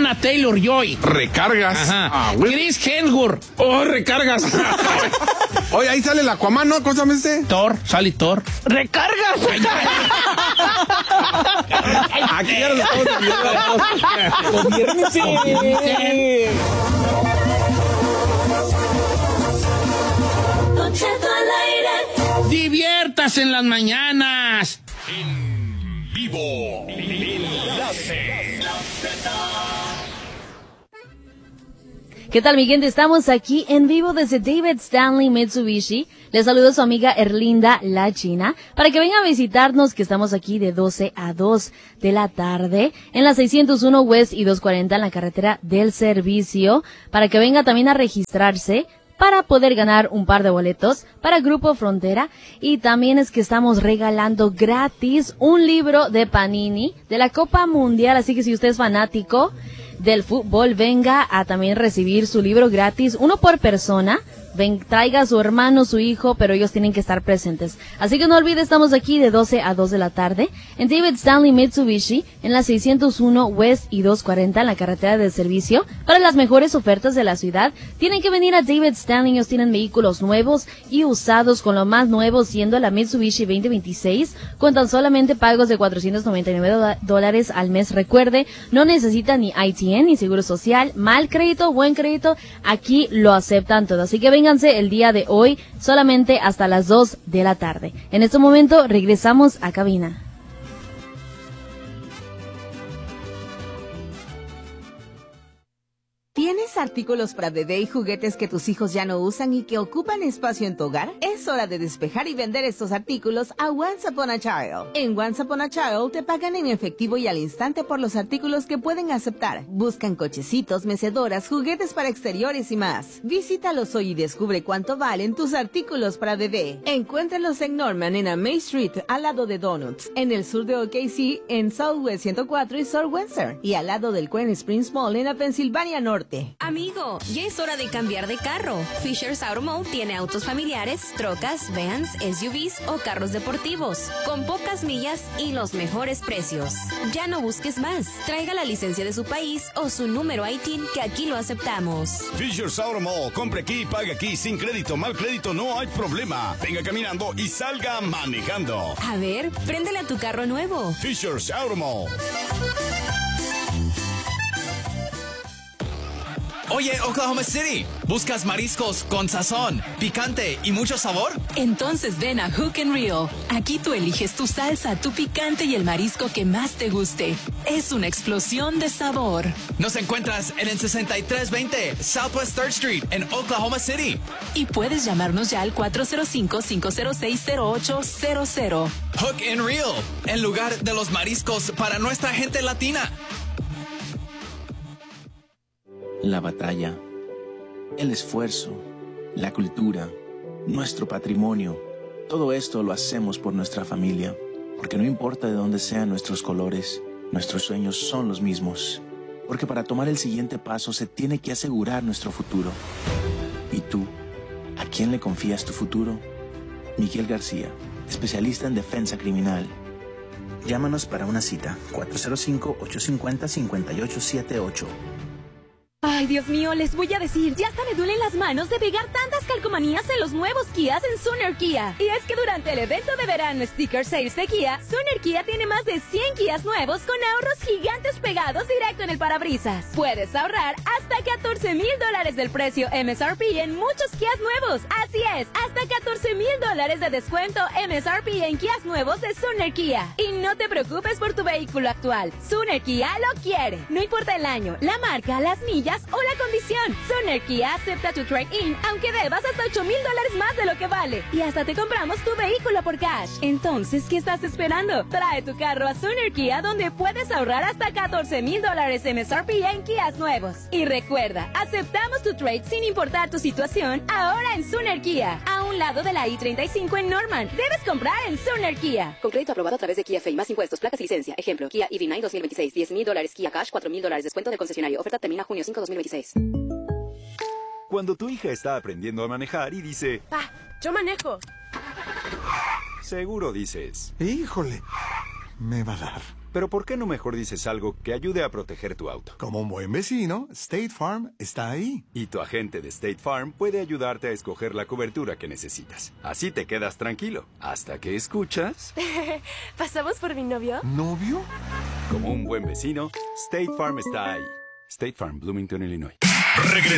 Anya Taylor-Joy. Recargas. Ajá. Chris Hemsworth. Oh, recargas. Oye, ahí sale el Aquaman, ¿no? ¿Cómo se llama este? Thor, sale Thor. ¡Recargas! Aquí ya los estamos Conviértese. Diviértase en las mañanas. En vivo. Enlace. ¿Qué tal, mi gente? Estamos aquí en vivo desde David Stanley Mitsubishi. Les saludo a su amiga Erlinda La China para que venga a visitarnos, que estamos aquí de 12 a 2 de la tarde en la 601 West y 240 en la carretera del servicio, para que venga también a registrarse para poder ganar un par de boletos para Grupo Frontera. Y también es que estamos regalando gratis un libro de Panini de la Copa Mundial, así que si usted es fanático del fútbol, venga a también recibir su libro gratis, uno por persona. Traiga a su hermano, su hijo, pero ellos tienen que estar presentes. Así que no olvide, estamos aquí de 12 a 2 de la tarde en David Stanley Mitsubishi, en la 601 West y 240 en la carretera del servicio. Para las mejores ofertas de la ciudad, tienen que venir a David Stanley. Ellos tienen vehículos nuevos y usados, con lo más nuevo siendo la Mitsubishi 2026, con tan solamente pagos de $499 al mes. Recuerde, no necesita ni ITN ni seguro social, mal crédito, buen crédito, aquí lo aceptan todo. Así que vénganse el día de hoy, solamente hasta las 2 de la tarde. En este momento regresamos a cabina. ¿Tienes artículos para bebé y juguetes que tus hijos ya no usan y que ocupan espacio en tu hogar? Es hora de despejar y vender estos artículos a Once Upon a Child. En Once Upon a Child te pagan en efectivo y al instante por los artículos que pueden aceptar. Buscan cochecitos, mecedoras, juguetes para exteriores y más. Visítalos hoy y descubre cuánto valen tus artículos para bebé. Encuéntralos en Norman, en May Street, al lado de Donuts, en el sur de OKC, en Southwest 104 y South Windsor, y al lado del Queen Springs Mall en la Pensilvania Norte. Amigo, ya es hora de cambiar de carro. Fisher's Automotive tiene autos familiares, trocas, vans, SUVs o carros deportivos, con pocas millas y los mejores precios. Ya no busques más. Traiga la licencia de su país o su número ITIN, que aquí lo aceptamos. Fisher's Automotive. Compre aquí y pague aquí. Sin crédito, mal crédito, no hay problema. Venga caminando y salga manejando. A ver, préndele a tu carro nuevo. Fisher's Automotive. Oye, Oklahoma City, ¿buscas mariscos con sazón, picante y mucho sabor? Entonces ven a Hook and Reel. Aquí tú eliges tu salsa, tu picante y el marisco que más te guste. Es una explosión de sabor. Nos encuentras en el 6320 Southwest 3rd Street en Oklahoma City. Y puedes llamarnos ya al 405-506-0800. Hook and Reel, el lugar de los mariscos para nuestra gente latina. La batalla, el esfuerzo, la cultura, nuestro patrimonio, todo esto lo hacemos por nuestra familia, porque no importa de dónde sean nuestros colores, nuestros sueños son los mismos, porque para tomar el siguiente paso se tiene que asegurar nuestro futuro. ¿Y tú? ¿A quién le confías tu futuro? Miguel García, especialista en defensa criminal. Llámanos para una cita, 405-850-5878. Ay, Dios mío, les voy a decir, ya hasta me duelen las manos de pegar tantas calcomanías en los nuevos Kias en Sooner Kia. Y es que durante el evento de verano Sticker Sales de Kia, Sooner Kia tiene más de 100 Kias nuevos con ahorros gigantes pegados directo en el parabrisas. Puedes ahorrar hasta $14,000 del precio MSRP en muchos Kias nuevos. Así es, hasta $14,000 de descuento MSRP en Kias nuevos de Sooner Kia. Y no te preocupes por tu vehículo actual. Sooner Kia lo quiere. No importa el año, la marca, las millas o la condición. Sooner Kia acepta tu trade-in, aunque debas hasta $8,000 más de lo que vale. Y hasta te compramos tu vehículo por cash. Entonces, ¿qué estás esperando? Trae tu carro a Sooner Kia, donde puedes ahorrar hasta $14,000 MSRP en Kias nuevos. Y recuerda, aceptamos tu trade sin importar tu situación, ahora en Sooner Kia, a un lado de la I-35 en Norman. Debes comprar en Sooner Kia. Con crédito aprobado a través de Kia Fay, más impuestos, placas y licencia. Ejemplo, Kia EV9 2026, $10,000, Kia Cash, $4,000, descuento del concesionario. Oferta termina junio 5, 2026. Cuando tu hija está aprendiendo a manejar y dice... ¡Pa, yo manejo! Seguro dices... Híjole, me va a dar. Pero ¿por qué no mejor dices algo que ayude a proteger tu auto? Como un buen vecino, State Farm está ahí. Y tu agente de State Farm puede ayudarte a escoger la cobertura que necesitas. Así te quedas tranquilo, hasta que escuchas... ¿Pasamos por mi novio? ¿Novio? Como un buen vecino, State Farm está ahí. State Farm, Bloomington, Illinois.